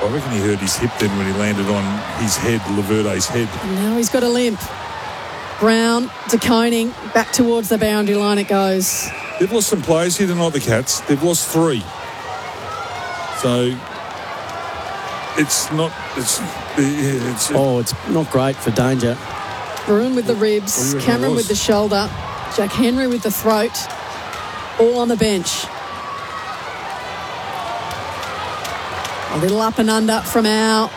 I reckon he hurt his hip then when he landed on his head, Laverde's head. And now he's got a limp. Brown, De Koning, back towards the boundary line it goes. They've lost some players here tonight, the Cats. They've lost 3. So it's not great for Danger. Bruin with the ribs, Cameron with the shoulder, Jack Henry with the throat, all on the bench. A little up and under from Al.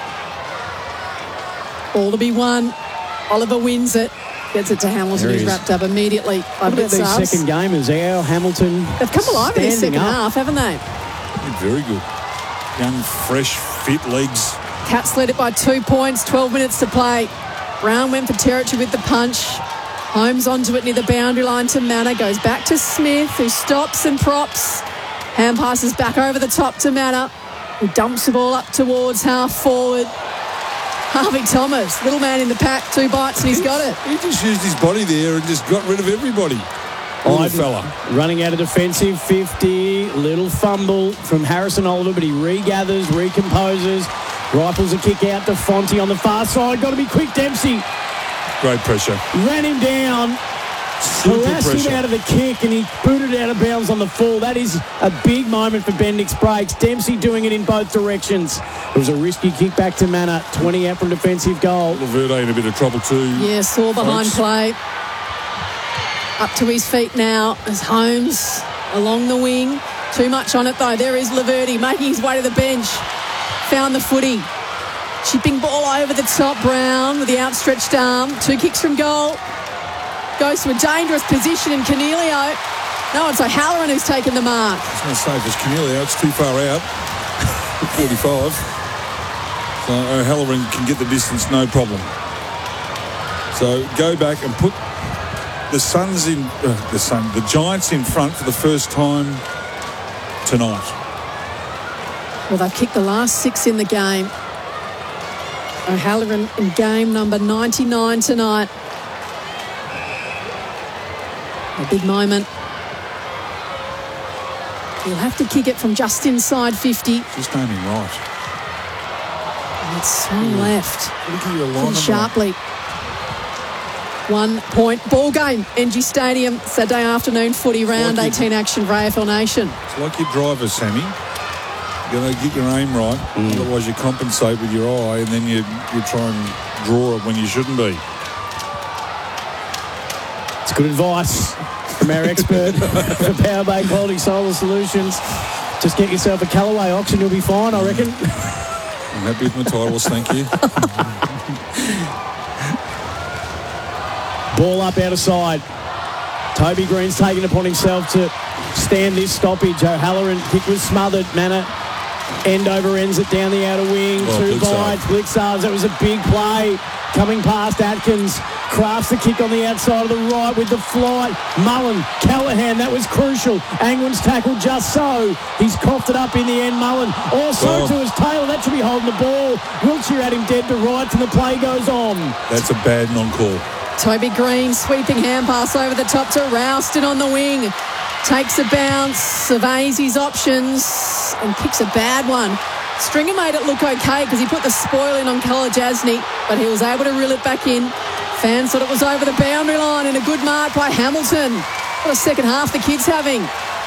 All to be won. Oliver wins it. Gets it to Hamilton, who's wrapped up immediately. What about these second gamers? Al, Hamilton. They've come alive in the second half, haven't they? Very good. Young, fresh, fit legs. Cats led it by 2 points, 12 minutes to play. Brown went for territory with the punch. Holmes onto it near the boundary line to Manor. Goes back to Smith, who stops and props. Hand passes back over the top to Manor, who dumps the ball up towards half forward. Harvey Thomas, little man in the pack, 2 bites and he's got it. He just used his body there and just got rid of everybody. Little fella. Running out of defensive 50, little fumble from Harrison Oliver, but he regathers, recomposes, rifles a kick out to Fonte on the far side. Got to be quick, Dempsey. Great pressure. Ran him down. Harassed him out of the kick and he booted it out of bounds on the fall. That is a big moment for Bendix Breaks. Dempsey doing it in both directions. It was a risky kick back to Manor. 20 out from defensive goal. Laverde in a bit of trouble too. Yeah, saw behind play. Up to his feet now as Holmes along the wing. Too much on it though. There is Laverde making his way to the bench. Found the footy. Chipping ball over the top. Brown with the outstretched arm. 2 kicks from goal. Goes to a dangerous position in Canelio. No, it's O'Halloran who's taken the mark. I was going to say, if it's Canelio, it's too far out. 45. So O'Halloran can get the distance, no problem. So go back and put the Giants in front for the first time tonight. Well, they've kicked the last 6 in the game. O'Halloran in game number 99 tonight. A big moment. He'll have to kick it from just inside 50. Just aiming right. And it's swung left. Pretty sharply. 1 point ball game. NG Stadium, Saturday afternoon footy round 18 action for AFL Nation. It's like your driver, Sammy. You're going to get your aim right. Otherwise you compensate with your eye and then you try and draw it when you shouldn't be. It's good advice from our expert for Power Bay Quality Solar Solutions. Just get yourself a Callaway auction, you'll be fine, I reckon. I'm happy with my titles, thank you. Ball up out of side. Toby Green's taken it upon himself to stand this stoppage. O'Halloran kick was smothered. Manor end over ends it down the outer wing. 2 bites. Blitzars, that was a big play. Coming past Atkins. Crafts the kick on the outside of the right with the flight. Mullen, Callahan, that was crucial. Angwin's tackle just so. He's coughed it up in the end, Mullen. Also to his tail, that should be holding the ball. Wiltshire had him dead to rights and the play goes on. That's a bad non-call. Toby Green sweeping hand pass over the top to Rouston on the wing. Takes a bounce, surveys his options and picks a bad one. Stringer made it look okay because he put the spoil in on Kolajasny, but he was able to reel it back in. Fans thought it was over the boundary line and a good mark by Hamilton. What a second half the kid's having.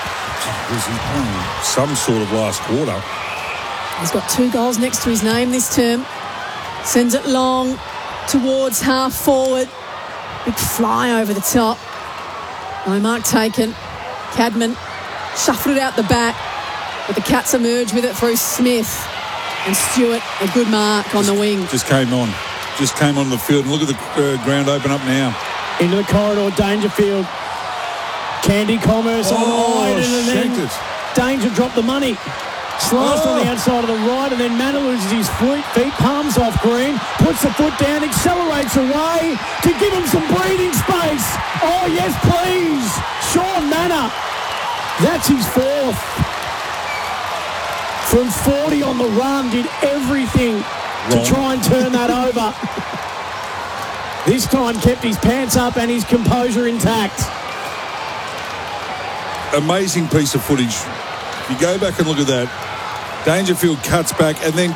Some sort of last quarter. He's got 2 goals next to his name this term. Sends it long towards half forward. Big fly over the top. No mark taken. Cadman shuffled it out the back, but the Cats emerge with it through Smith. And Stewart, a good mark on the wing. Just came on the field. And look at the ground open up now. Into the corridor, Dangerfield. Candy Commerce on the line. And then Danger dropped the money. Sliced on the outside of the right, and then Manor loses his feet, palms off Green, puts the foot down, accelerates away to give him some breathing space. Oh, yes, please. Sean Manor. That's his 4th. From 40 on the run, did everything to try and turn that over. This time kept his pants up and his composure intact. Amazing piece of footage. If you go back and look at that, Dangerfield cuts back and then